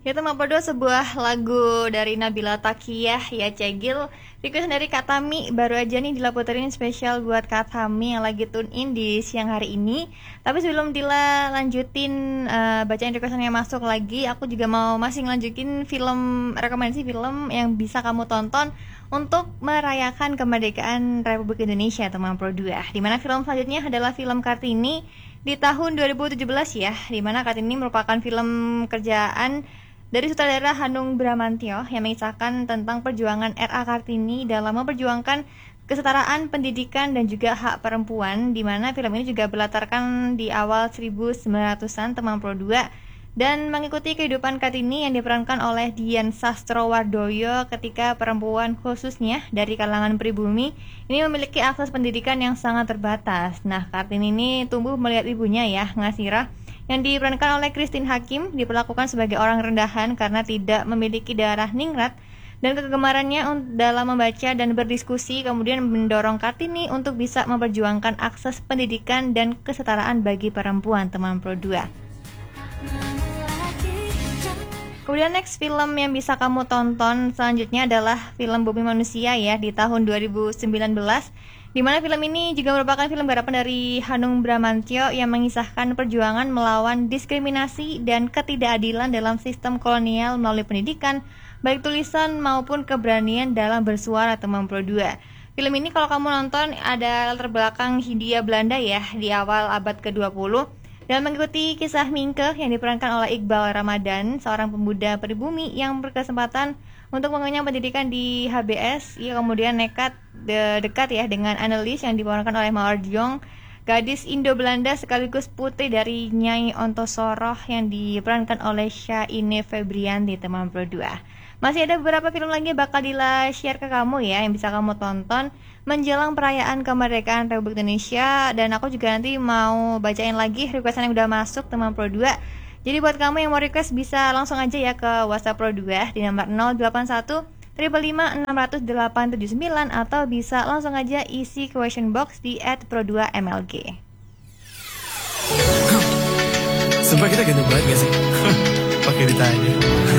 Itu Mapodo sebuah lagu dari Nabila Takiyah ya Cegil. Request dari Kak Tami baru aja nih dilaporin spesial buat Kak Tami yang lagi tune in di siang hari ini. Tapi sebelum Dila lanjutin bacain requestan yang masuk lagi, aku juga mau masih ngelanjutin rekomendasi film yang bisa kamu tonton untuk merayakan kemerdekaan Republik Indonesia teman Pro 2. Dimana film selanjutnya adalah film Kartini di tahun 2017 ya, dimana Kartini merupakan film kerjaan dari sutradara Hanung Bramantyo yang mengisahkan tentang perjuangan R.A. Kartini dalam memperjuangkan kesetaraan pendidikan dan juga hak perempuan, di mana film ini juga berlatarkan di awal 1900-an teman Pro 2 dan mengikuti kehidupan Kartini yang diperankan oleh Dian Sastrowardoyo ketika perempuan khususnya dari kalangan pribumi ini memiliki akses pendidikan yang sangat terbatas. Nah, Kartini ini tumbuh melihat ibunya ya, Ngasirah, yang diperankan oleh Christine Hakim diperlakukan sebagai orang rendahan karena tidak memiliki darah ningrat, dan kegemarannya dalam membaca dan berdiskusi kemudian mendorong Kartini untuk bisa memperjuangkan akses pendidikan dan kesetaraan bagi perempuan teman Pro 2. Kemudian next film yang bisa kamu tonton selanjutnya adalah film Bumi Manusia ya di tahun 2019, di mana film ini juga merupakan film garapan dari Hanung Bramantyo yang mengisahkan perjuangan melawan diskriminasi dan ketidakadilan dalam sistem kolonial melalui pendidikan, baik tulisan maupun keberanian dalam bersuara teman Pro 2. Film ini kalau kamu nonton ada latar belakang Hindia Belanda ya di awal abad ke-20 dan mengikuti kisah Mingke yang diperankan oleh Iqbal Ramadan, seorang pemuda pribumi yang berkesempatan untuk mengenyam pendidikan di HBS. Ia kemudian nekat dekat ya dengan Annelies yang diperankan oleh Mawar Diong, gadis Indo-Belanda sekaligus putri dari Nyai Ontosoroh yang diperankan oleh Syaine Febrianti teman Pro 2. Masih ada beberapa film lagi bakal Dila share ke kamu ya yang bisa kamu tonton menjelang perayaan kemerdekaan Republik Indonesia, dan aku juga nanti mau bacain lagi requestan yang udah masuk teman Pro 2. Jadi buat kamu yang mau request bisa langsung aja ya ke WhatsApp Pro 2 di nomor 081 555 600 879 atau bisa langsung aja isi question box di @pro2mlg. Sumpah kita ganteng banget gak sih? Pakai ditanya.